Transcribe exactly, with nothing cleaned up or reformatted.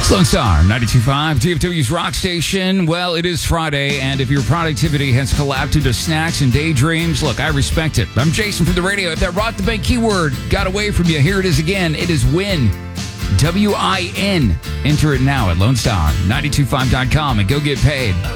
Lone Star, ninety-two point five, D F W's Rock Station. Well, it is Friday, and if your productivity has collapsed into snacks and daydreams, look, I respect it. I'm Jason from the radio. If that rock the bank keyword got away from you, here it is again. It is WIN. W I N. Enter it now at Lone Star, nine two five dot com and go get paid.